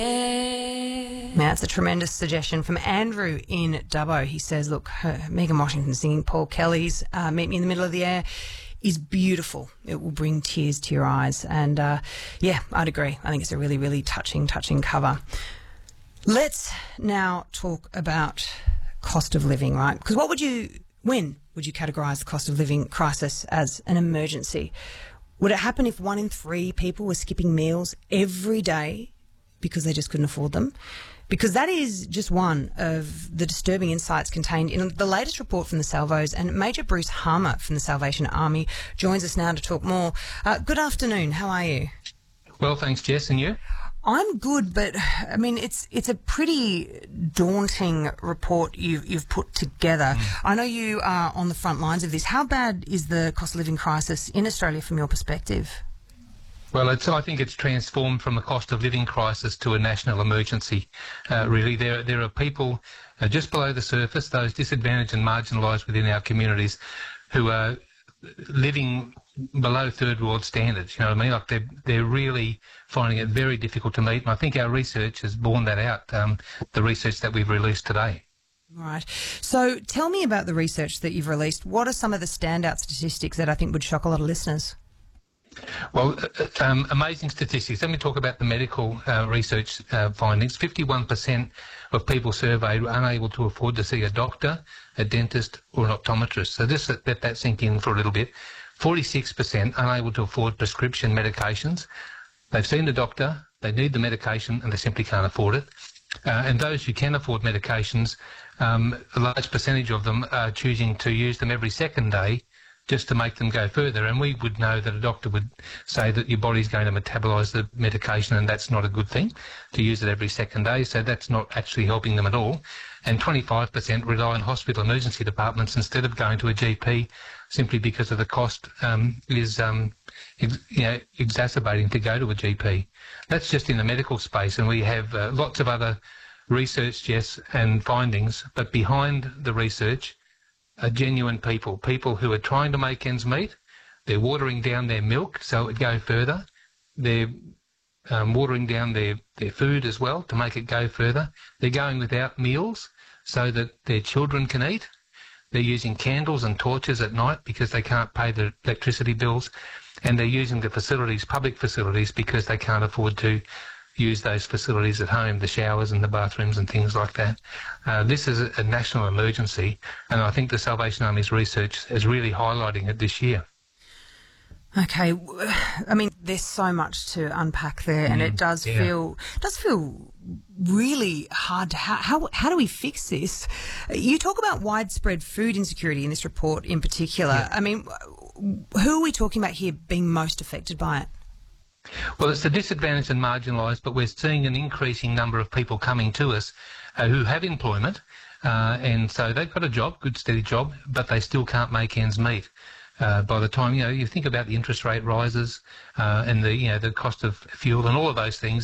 Now, it's a tremendous suggestion from Andrew in Dubbo. He says, look, Megan Washington singing Paul Kelly's Meet Me in the Middle of the Air is beautiful. It will bring tears to your eyes. And, yeah, I'd agree. I think it's a really, really touching cover. Let's now talk about cost of living, right? Because when would you categorise the cost of living crisis as an emergency? Would it happen if 1 in 3 people were skipping meals every day because they just couldn't afford them? Because that is just one of the disturbing insights contained in the latest report from the Salvos, and Major Bruce Harmer from the Salvation Army joins us now to talk more. Good afternoon. How are you? Well, thanks, Jess. And you? I'm good, but I mean, it's a pretty daunting report you've put together. I know you are on the front lines of this. How bad is the cost of living crisis in Australia from your perspective? Well, I think it's transformed from a cost of living crisis to a national emergency. Really, there are people just below the surface, those disadvantaged and marginalised within our communities, who are living below third world standards. You know what I mean? Like they're really finding it very difficult to meet. And I think our research has borne that out. The research that we've released today. Right. So tell me about the research that you've released. What are some of the standout statistics that I think would shock a lot of listeners? Well, amazing statistics. Let me talk about the medical research findings. 51% of people surveyed were unable to afford to see a doctor, a dentist or an optometrist. So just let that sink in for a little bit. 46% unable to afford prescription medications. They've seen the doctor, they need the medication and they simply can't afford it. And those who can afford medications, a large percentage of them are choosing to use them every second day just to make them go further. And we would know that a doctor would say that your body's going to metabolise the medication and that's not a good thing to use it every second day. So that's not actually helping them at all. And 25% rely on hospital emergency departments instead of going to a GP simply because of the cost is exacerbating to go to a GP. That's just in the medical space, and we have lots of other research, Jess, and findings. But behind the research are genuine people who are trying to make ends meet. They're watering down their milk so it would go further. They're watering down their food as well to make it go further. They're going without meals so that their children can eat. They're using candles and torches at night because they can't pay their electricity bills. And they're using the facilities, public facilities, because they can't afford to use those facilities at home, the showers and the bathrooms and things like that. This is a national emergency, and I think the Salvation Army's research is really highlighting it this year. Okay, I mean, there's so much to unpack there, and it does feel really hard. How do we fix this? You talk about widespread food insecurity in this report in particular. Yeah. I mean, who are we talking about here being most affected by it? Well, it's the disadvantaged and marginalised, but we're seeing an increasing number of people coming to us who have employment, and so they've got a job, good steady job, but they still can't make ends meet. By the time you think about the interest rate rises and the cost of fuel and all of those things,